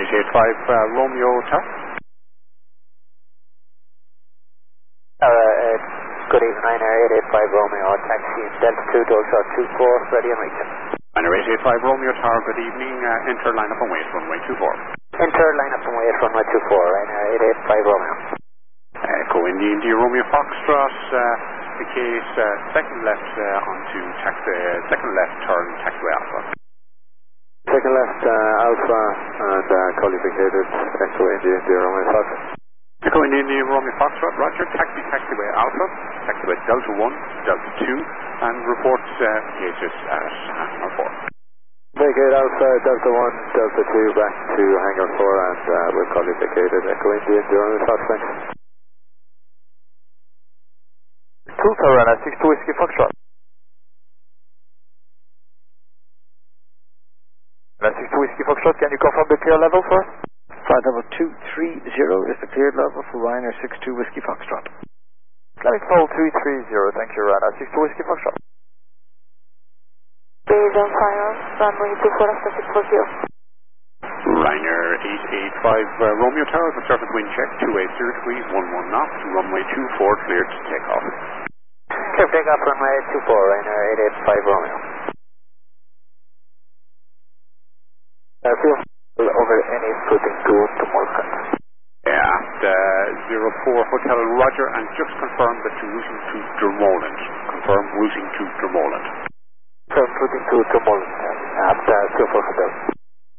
885 Romeo Tower. Good evening, Ryanair 885 Romeo, taxi in Delta 2, Dolshot 24, ready and waiting. Ryanair 885 Romeo Tower, good evening, enter line up and wait, runway 24. Enter line up and wait, runway 24, Ryanair 885 Romeo. Go India Romeo Foxtrot, the case second left onto taxi, second left turn taxiway Alpha. Second left Alpha and qualificated Echo India Romeo Foxtrot. Echo India Romeo Foxtrot, Roger, taxiway Alpha, taxiway Delta 1, Delta 2, and reports cases at Hangar 4. Very good, Alpha, Delta 1, Delta 2, back to Hangar 4 and we're qualificated Echo India Romeo Foxtrot. Cool Tower, Runner 62 Whiskey Foxtrot. Runner 62 Whiskey Foxtrot, can you confirm the clear level for us? Flight level 230 is the cleared level for Ryanair 62 Whiskey Foxtrot. Climbing level 230, thank you, Runner 62 Whiskey Foxtrot. Base on fire, runway 24 after 6 for you. Ryanair 885 Romeo Tower, the surface wind check, 280 degrees, 11 knots, runway 24 cleared to take off. Clear for takeoff, runway 24, Ryanair 885 Romeo. Feel over any footing to Molkan. Yeah, 04 Hotel Roger, and just confirm that you're routing to Dromoland. Confirm routing to Dromoland. Confirm footing to Molkan, after 04 Hotel.